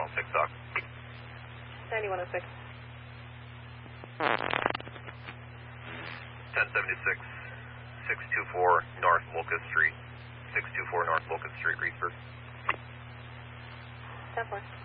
9106 Doc. 9106. 1076, 624 North Locust Street. 624 North Locust Street, Reedsburg. 10-4.